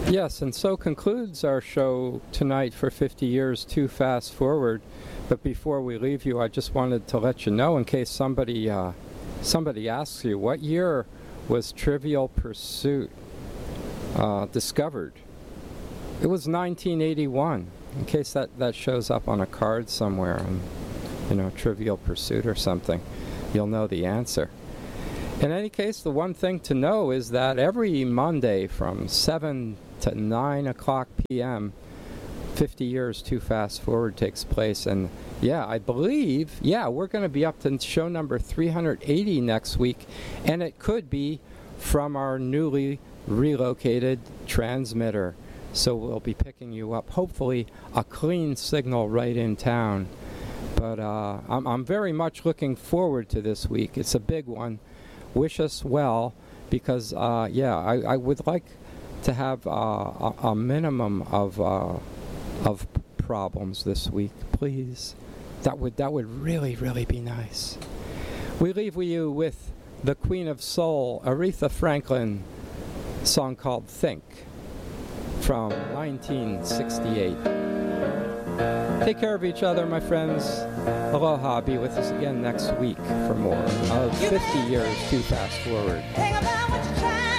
Yes, and so concludes our show tonight for 50 Years Too Fast Forward. But before we leave you, I just wanted to let you know, in case somebody asks you, what year was Trivial Pursuit discovered? It was 1981, in case that shows up on a card somewhere, Trivial Pursuit or something. You'll know the answer. In any case, the one thing to know is that every Monday from 7 to 9 o'clock p.m., 50 Years Too Fast Forward takes place. And I believe, we're going to be up to show number 380 next week. And it could be from our newly relocated transmitter. So we'll be picking you up, hopefully a clean signal right in town. But I'm very much looking forward to this week. It's a big one. Wish us well, because I would like to have a minimum of problems this week, please. That would really, really be nice. We leave you with the Queen of Soul, Aretha Franklin, song called Think, from 1968. Take care of each other, my friends. Aloha. Be with us again next week for more of 50 Years Too Fast Forward.